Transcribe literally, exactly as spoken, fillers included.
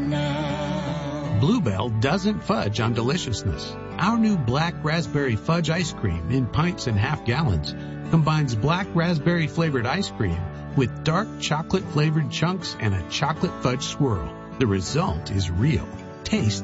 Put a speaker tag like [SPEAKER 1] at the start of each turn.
[SPEAKER 1] now.
[SPEAKER 2] Bluebell doesn't fudge on deliciousness. Our new black raspberry fudge ice cream in pints and half gallons combines black raspberry flavored ice cream with dark chocolate flavored chunks and a chocolate fudge swirl. The result is real. Taste